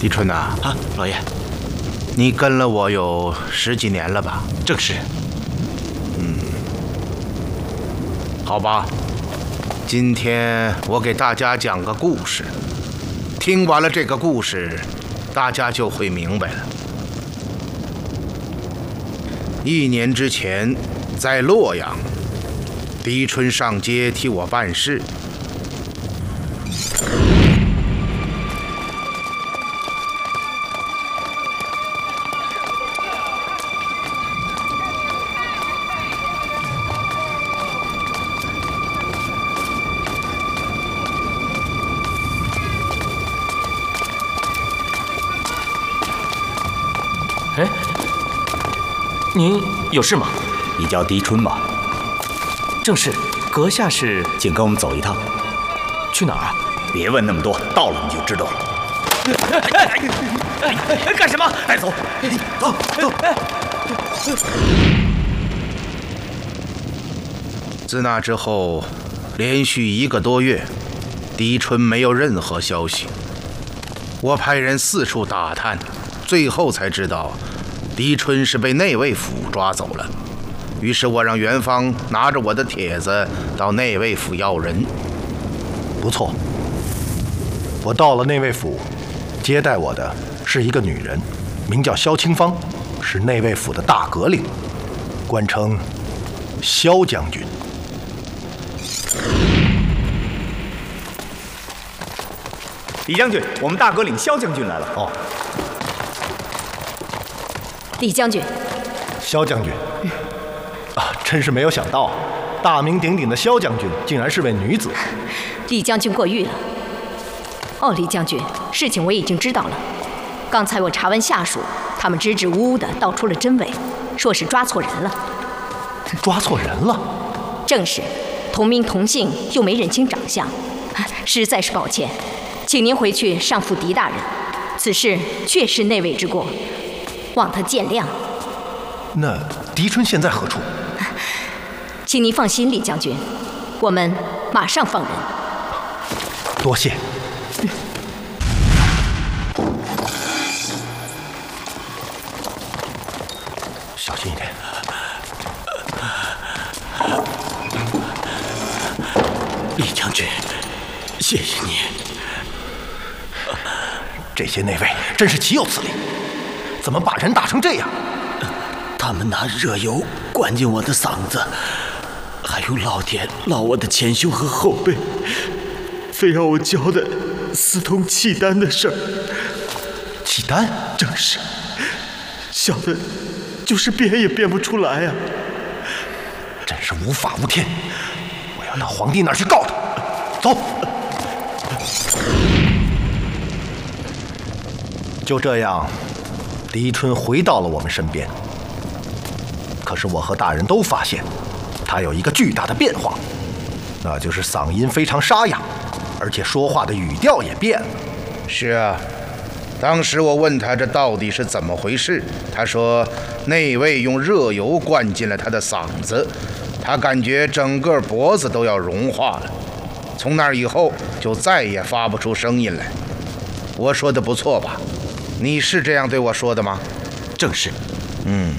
狄春呐， 啊，老爷， 你跟了我有10几年了吧？ 正是。 好吧，今天我给大家讲个故事，听完了这个故事，大家就会明白了。1年之前，在洛阳，狄春上街替我办事。 哎，您有事吗？ 你叫狄春吧？ 正是。阁下是？ 请跟我们走一趟。 去哪儿啊？ 别问那么多，到了你就知道了。 干什么？ 带走！走走。 自那之后，连续1个多月，狄春没有任何消息。我派人四处打探，最后才知道，狄春是被内卫府抓走了。于是我让元芳拿着我的帖子到内卫府要人。 不错，我到了内卫府，接待我的是一个女人，名叫萧清芳，是内卫府的大阁令，官称萧将军。 李将军，我们大阁领萧将军来了。 哦， 李将军， 萧将军，真是没有想到，大名鼎鼎的萧将军竟然是位女子。 李将军过誉了。哦，李将军，事情我已经知道了。刚才我查问下属，他们支支吾吾的道出了真伪，说是抓错人了。 抓错人了？ 正是，同名同姓又没认清长相，实在是抱歉，请您回去上复狄大人，此事确是内卫之过，望他见谅。 那狄春现在何处？ 请您放心，李将军，我们马上放人。 多谢。小心一点。 李将军，谢谢你。 这些内卫真是岂有此理！怎么把人打成这样？ 他们拿热油灌进我的嗓子，还用烙铁烙我的前胸和后背，非让我交代私通契丹的事儿。 契丹？ 正是，小的就是编也编不出来呀。 真是无法无天！我要到皇帝那儿去告他。走。就这样，狄春回到了我们身边。可是我和大人都发现，他有一个巨大的变化，那就是嗓音非常沙哑，而且说话的语调也变了。 是啊，当时我问他这到底是怎么回事，他说内卫用热油灌进了他的嗓子，他感觉整个脖子都要融化了。从那以后就再也发不出声音来。我说的不错吧？你是这样对我说的吗？ 正是。